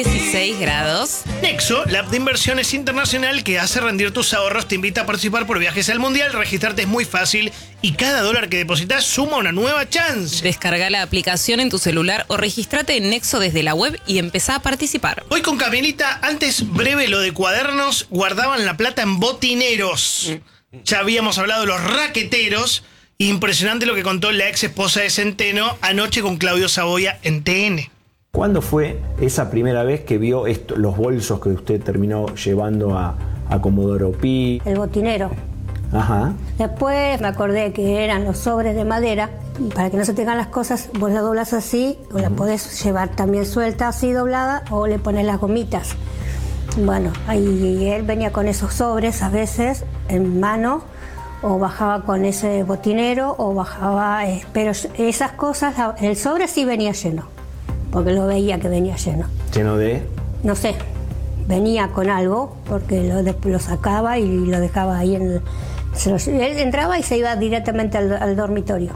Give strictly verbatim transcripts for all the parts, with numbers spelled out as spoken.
dieciséis grados. Nexo, la app de inversiones internacional que hace rendir tus ahorros, te invita a participar por viajes al mundial. Registrarte es muy fácil y cada dólar que depositas suma una nueva chance. Descarga la aplicación en tu celular o registrate en Nexo desde la web y empezá a participar. Hoy con Camilita, antes breve lo de cuadernos, guardaban la plata en botineros. Ya habíamos hablado de los raqueteros. Impresionante lo que contó la ex esposa de Centeno anoche con Claudio Saboya en T N. ¿Cuándo fue esa primera vez que vio esto, los bolsos que usted terminó llevando a, a Comodoro Pi? El botinero. Ajá. Después me acordé que eran los sobres de madera. Y para que no se tengan las cosas, vos la doblas así, o la podés llevar también suelta así doblada, o le pones las gomitas. Bueno, ahí él venía con esos sobres a veces en mano, o bajaba con ese botinero, o bajaba... Eh, pero esas cosas, el sobre sí venía lleno, porque lo veía que venía lleno. ¿Lleno de? No sé, venía con algo, porque lo, de, lo sacaba y lo dejaba ahí en el... Se lo, él entraba y se iba directamente al, al dormitorio.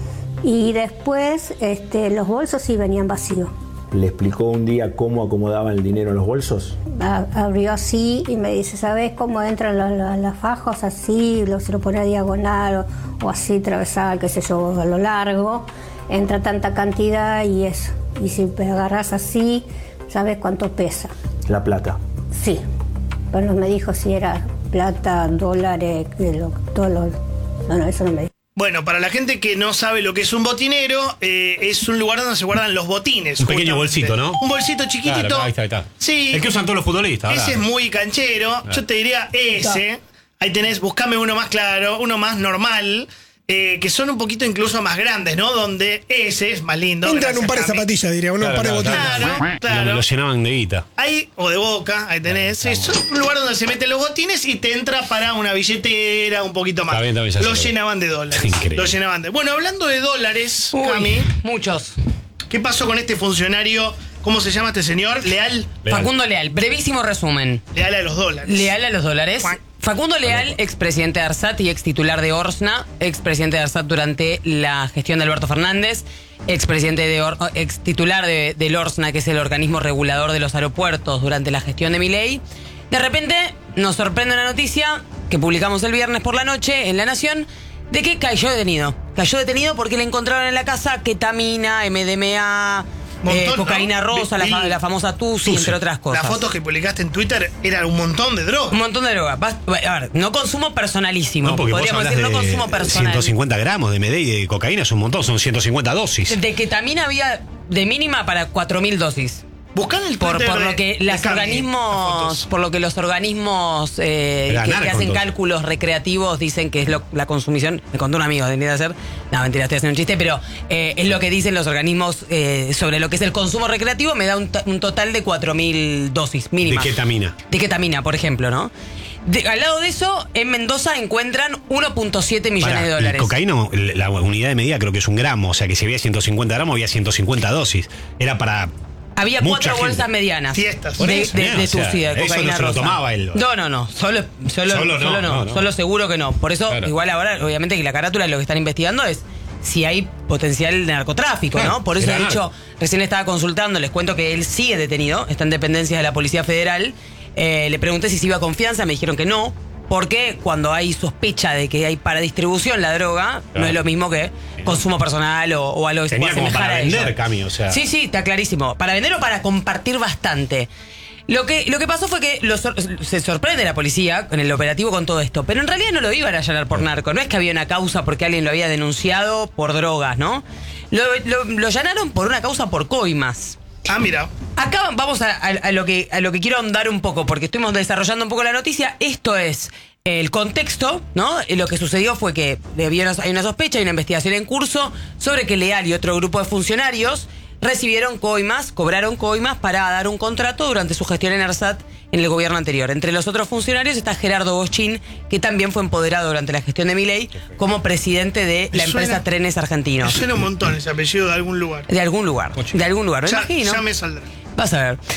Y después este, los bolsos sí venían vacíos. ¿Le explicó un día cómo acomodaba el dinero en los bolsos? A, abrió así y me dice, ¿sabes cómo entran los, los, los fajos así? Lo, se lo pone a diagonal o, o así atravesada, qué sé yo, a lo largo. Entra tanta cantidad y eso. Y si agarras así, ¿sabes cuánto pesa? La plata. Sí, pero no me dijo si era plata, dólares, lo, todo lo... No, no, eso no me dijo. Bueno, para la gente que no sabe lo que es un botinero, eh, es un lugar donde se guardan los botines. Un pequeño bolsito, ¿no? Un bolsito chiquitito. Claro, ahí está, ahí está. Sí. El que usan todos los futbolistas. Ese ¿verdad? es muy canchero. Claro. Yo te diría ese. Ahí tenés, buscame uno más claro, uno más normal. Eh, que son un poquito incluso más grandes, ¿no? Donde ese es más lindo. Entran un par de zapatillas, diría, un Claro, par de claro, botines. Claro, claro. Lo, lo llenaban de guita. Ahí, o de boca, ahí tenés. Sí, es un lugar donde se meten los botines y te entra para una billetera, un poquito más. Está bien, está bien, ya lo sé. llenaban de dólares. Increíble. Lo llenaban de. Bueno, hablando de dólares, Uy, Cami, muchos. ¿qué pasó con este funcionario? ¿Cómo se llama este señor? Leal. Leal. Facundo Leal, brevísimo resumen. Leal a los dólares. Leal a los dólares. Facundo Leal, expresidente de ARSAT y extitular de Orsna, expresidente de ARSAT durante la gestión de Alberto Fernández, expresidente de Or extitular de, del Orsna, que es el organismo regulador de los aeropuertos durante la gestión de Milei. De repente nos sorprende una noticia que publicamos el viernes por la noche en La Nación de que cayó detenido. Cayó detenido porque le encontraron en la casa ketamina, M D M A... Montón, eh, cocaína ¿no? rosa, la, fa la famosa Tusi, entre otras cosas. Las fotos que publicaste en Twitter eran un montón de drogas. Un montón de drogas. A ver, no consumo personalísimo. No, porque Podríamos vos decir no hablas de consumo personal. ciento cincuenta gramos de M D y de cocaína es un montón, son ciento cincuenta dosis. De ketamina había de mínima para cuatro mil dosis. Buscan el Por, Twitter por de- lo que de los Cami, organismos, las fotos. por lo que los organismos eh, Era que, que narco, hacen entonces. cálculos recreativos dicen que es lo, la consumición. Me contó un amigo, tenía que hacer. No, mentira, estoy haciendo un chiste, pero eh, es lo que dicen los organismos eh, sobre lo que es el consumo recreativo. Me da un, un total de cuatro mil dosis mínimas. De ketamina. De ketamina, por ejemplo, ¿no? De, al lado de eso, en Mendoza encuentran uno punto siete millones Pará, de y dólares. cocaína, la unidad de medida creo que es un gramo, o sea que si había ciento cincuenta gramos había ciento cincuenta dosis. Era para... Había mucha cuatro gente. bolsas medianas. Fiestas. De, Por de, eso, de, mirá, de o sea, Tusi, de eso cocaína no se lo rosa. tomaba él. No, no, no. Solo, solo, Solo solo, no, no, no, no. Solo seguro que no. Por eso, Claro. igual ahora, obviamente, que la carátula lo que están investigando es si hay potencial de narcotráfico, Claro, ¿no? Por eso, era de hecho, narco. recién estaba consultando, les cuento que él sigue detenido, está en dependencias de la Policía Federal. Eh, le pregunté si se iba a confianza, me dijeron que no. Porque cuando hay sospecha de que hay para distribución la droga, Claro. no es lo mismo que consumo personal o, o algo que se Tenía pueda como asemejar para a ello. vender, Cami, o sea. Sí, sí, está clarísimo. Para vender o para compartir bastante. Lo que, lo que pasó fue que los, se sorprende la policía con el operativo con todo esto, pero en realidad no lo iban a allanar por narco. No es que había una causa porque alguien lo había denunciado por drogas, ¿no? Lo, lo, lo allanaron por una causa por coimas. Ah, mira. Acá vamos a, a, a lo que, a lo que quiero ahondar un poco, porque estuvimos desarrollando un poco la noticia. Esto es el contexto, ¿no? Lo que sucedió fue que había una- hay una sospecha, hay una investigación en curso sobre que Leal y otro grupo de funcionarios recibieron coimas, cobraron coimas para dar un contrato durante su gestión en ARSAT en el gobierno anterior. Entre los otros funcionarios está Gerardo Boschín, que también fue empoderado durante la gestión de Milei como presidente de Me la suena- empresa Trenes Me Argentinos. suena un montón ese apellido de algún lugar. De algún lugar, de algún lugar, me Ya, imagino. ya me saldrá. Vas a ver.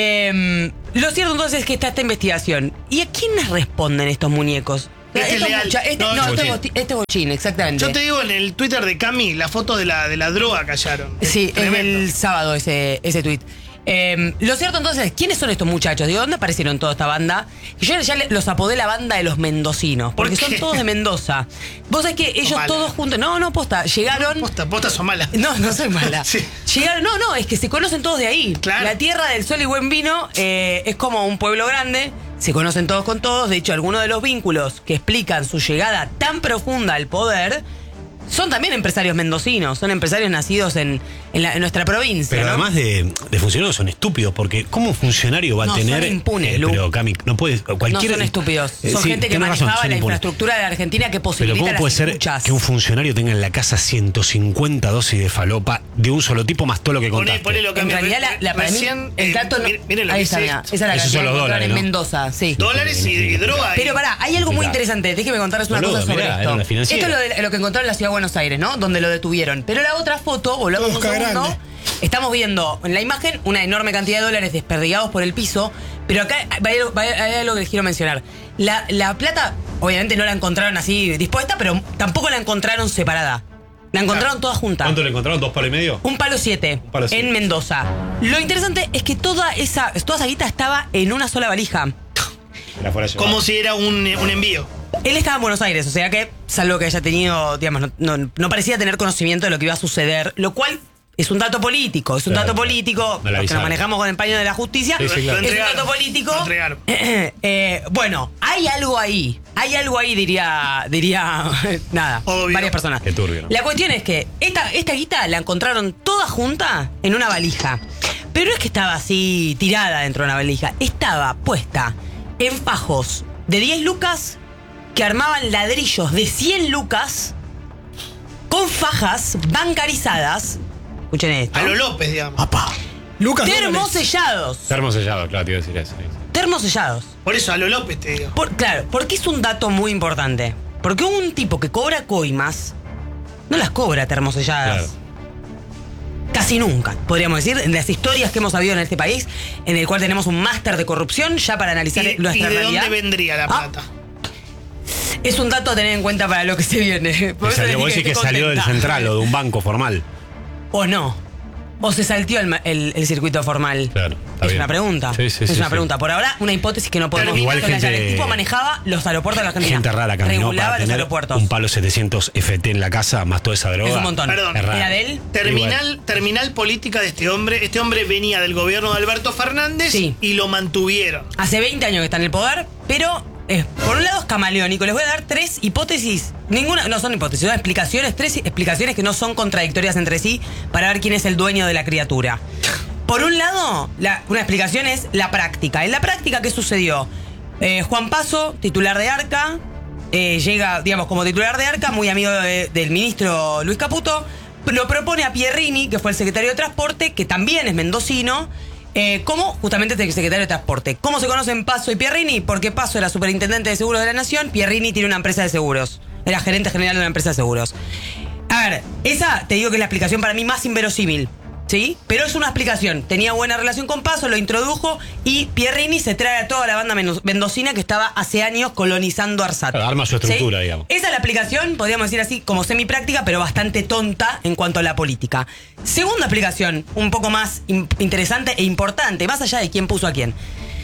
Eh, lo cierto entonces es que está esta investigación. ¿Y a quiénes responden estos muñecos? Este Estos Leal. mucha- este, No, no, este este, Bochín. Bochín, este Bochín, exactamente. Yo te digo en el Twitter de Cami, la foto de la, de la droga que hallaron. Sí, es Tremendo. el sábado ese, ese tuit. Eh, lo cierto entonces, ¿quiénes son estos muchachos? ¿De dónde aparecieron toda esta banda? Y yo ya los apodé la banda de los mendocinos, porque ¿Por qué? son todos de Mendoza. Vos sabés que ellos mala. todos juntos, no, no, posta, llegaron... Posta, posta son malas. No, no soy mala. Sí. Llegaron, no, no, es que se conocen todos de ahí. Claro. La tierra del sol y buen vino eh, es como un pueblo grande, se conocen todos con todos. De hecho, algunos de los vínculos que explican su llegada tan profunda al poder son también empresarios mendocinos, son empresarios nacidos en, en, la- en nuestra provincia. Pero ¿no? además de, de funcionarios son estúpidos, porque ¿cómo un funcionario va a No, tener. son impunes, Lu. Pero Cami, no puede. Cualquier, No son estúpidos, Eh, son sí, gente que tenés razón, manejaba son la impunes. infraestructura de la Argentina que Pero posibilita ¿cómo las puede ser escuchas. que un funcionario tenga en la casa ciento cincuenta dosis de falopa de un solo tipo más todo lo que Poné, contaste? ponelo, En Cami. realidad, la, la, para mí, Recién, el eh, dato no... mire- miren lo ahí que está, es mira, esto. esa es la Esos cantidad son los que encontraron dólares, en ¿no? Mendoza, sí. Dólares y, y droga. Pero pará, hay algo muy Claro. interesante. Déjeme contarles una Boludo, cosa sobre mirá, esto. era una financiera. Esto es lo, de, lo que encontraron en la ciudad de Buenos Aires, ¿no? Donde lo detuvieron. Pero la otra foto, volvamos un Todo Boca segundo. Grande. Estamos viendo en la imagen una enorme cantidad de dólares desperdigados por el piso. Pero acá hay algo, hay algo que les quiero mencionar. La, la plata, obviamente no la encontraron así dispuesta, pero tampoco la encontraron separada. La encontraron toda junta. ¿Cuánto le encontraron? ¿Dos palos y medio? Un palo siete palo siete. en Mendoza. Lo interesante es que toda esa, toda esa guita estaba en una sola valija. La fuera a llevar. Como si era un, un envío. Él estaba en Buenos Aires, o sea que, salvo que haya tenido, digamos, no, no- no parecía tener conocimiento de lo que iba a suceder, lo cual es un dato político, es un Claro, dato claro. político, Me lo los que nos avisaron. manejamos con el paño de la justicia, Sí, sí, claro. Lo es un entregaron, dato político. lo entregaron. Eh, bueno, hay algo ahí, hay algo ahí, diría, diría, nada, Obvio. varias personas. Qué turbio, ¿no? La cuestión es que esta, esta guita la encontraron toda junta en una valija. Pero no es que estaba así tirada dentro de una valija, estaba puesta en fajos de diez lucas que armaban ladrillos de cien lucas con fajas bancarizadas. Escuchen esto. A lo López, digamos. ¡Papá! Lucas Dólares. Termosellados. Termosellado, claro, te iba a decir eso. Termosellados. Por eso, a lo López te digo. Por- claro, porque es un dato muy importante. Porque un tipo que cobra coimas no las cobra termoselladas. Claro. Casi nunca, podríamos decir, en las historias que hemos sabido en este país, en el cual tenemos un máster de corrupción ya para analizar ¿Y, y nuestra de realidad. dónde vendría la Ah, plata? Es un dato a tener en cuenta para lo que se viene. Por Que eso les salió, vos dije decís que estoy salió del contenta. central o de un banco formal. O no. O se saltió el, ma- el- el circuito formal. Claro, está es bien. una pregunta. Sí, sí, es sí, una sí. pregunta. Por ahora, una hipótesis que no podemos Igual desarrollar. gente- El tipo manejaba los aeropuertos de la Argentina. Gente rara caminó Regulaba para los tener aeropuertos. un palo setecientos F T en la casa, más toda esa droga. Es un montón. Perdón. Es raro. ¿Era de él? Terminal, terminal política de este hombre. Este hombre venía del gobierno de Alberto Fernández Sí. y lo mantuvieron. Hace veinte años que está en el poder, pero eh, por un lado es camaleónico. Les voy a dar tres hipótesis. Ninguna, no son hipótesis, son explicaciones, tres explicaciones que no son contradictorias entre sí para ver quién es el dueño de la criatura. Por un lado, la- una explicación es la práctica. En la práctica, ¿qué sucedió? Eh, Juan Paso, titular de Arca, eh, llega, digamos, como titular de Arca, muy amigo de- del ministro Luis Caputo, lo propone a Pierrini, que fue el secretario de Transporte, que también es mendocino, eh, como justamente el secretario de Transporte. ¿Cómo se conocen Paso y Pierrini? Porque Paso era superintendente de seguros de la Nación, Pierrini tiene una empresa de seguros, era gerente general de una empresa de seguros. A ver, esa te digo que es la explicación para mí más inverosímil. ¿Sí? Pero es una explicación. Tenía buena relación con Paso, lo introdujo y Pierrini se trae a toda la banda mendo- mendocina que estaba hace años colonizando Arsat. Claro, arma su estructura, digamos. Esa es la explicación, podríamos decir así, como semipráctica, pero bastante tonta en cuanto a la política. Segunda explicación, un poco más in- interesante e importante, más allá de quién puso a quién.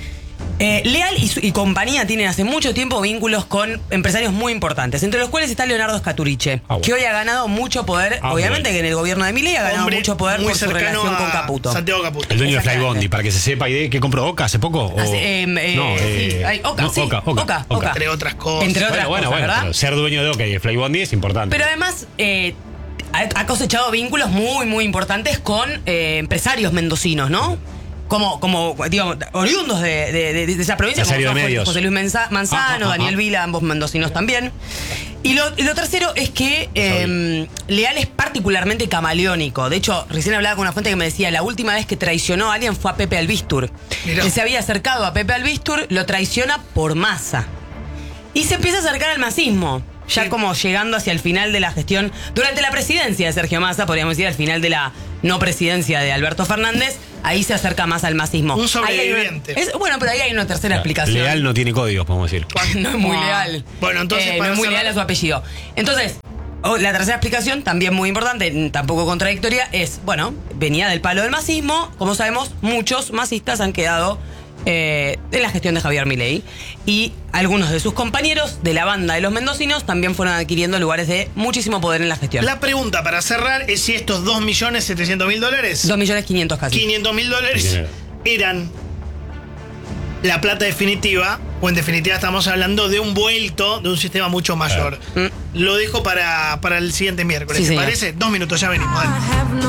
Eh, Leal y, su- y compañía tienen hace mucho tiempo vínculos con empresarios muy importantes, entre los cuales está Leonardo Scaturice, Ah, bueno. que hoy ha ganado mucho poder, Ah, obviamente bueno. que en el gobierno de Milei ha ganado Hombre mucho poder muy por su cercano relación con a Caputo. Santiago Caputo. El dueño de Exactamente. Flybondi, para que se sepa, ¿y de qué compró Oca hace poco? O- Hace, eh, eh, no, sí, eh, hay- Oca, no, sí, Oca, Oca, Oca, Oca. Oca. Entre otras cosas. Entre otras Bueno, bueno, cosas, bueno, ¿verdad? pero ser dueño de Oca y de Flybondi es importante. Pero además eh, ha ha cosechado vínculos muy, muy importantes con eh, empresarios mendocinos, ¿no? Como, como digamos, oriundos de, de- de- de esa provincia, como Empresario son de José- medios. José Luis Menza- Manzano, Ah, ah, ah, Daniel ah. Vila, ambos mendocinos también. Y lo, y lo tercero es que eh, Leal es particularmente camaleónico. De hecho, recién hablaba con una fuente que me decía, la última vez que traicionó a alguien fue a Pepe Albistur. Mirá. Él se había acercado a Pepe Albistur, lo traiciona por masa. Y se empieza a acercar al masismo, ya Sí. como llegando hacia el final de la gestión, durante la presidencia de Sergio Massa, podríamos decir al final de la no presidencia de Alberto Fernández, ahí se acerca más al masismo. Un Ahí hay una- sobreviviente. es- bueno, pero ahí hay una tercera explicación. Leal no tiene códigos, podemos decir. No es muy Ah. leal. Bueno, entonces, Eh, no para es muy cerrar- leal a su apellido. Entonces, O la tercera explicación, también muy importante, tampoco contradictoria, es, bueno, venía del palo del masismo. Como sabemos, muchos masistas han quedado eh, en la gestión de Javier Milei. Y algunos de sus compañeros de la banda de los mendocinos también fueron adquiriendo lugares de muchísimo poder en la gestión. La pregunta para cerrar es si estos dos millones setecientos mil dólares, dos millones quinientos casi. quinientos mil dólares, eran la plata definitiva, o en definitiva estamos hablando de un vuelto de un sistema mucho mayor. Claro. Lo dejo para, para el siguiente miércoles. Sí, ¿Te señor. parece? Dos minutos, ya venimos. Dale.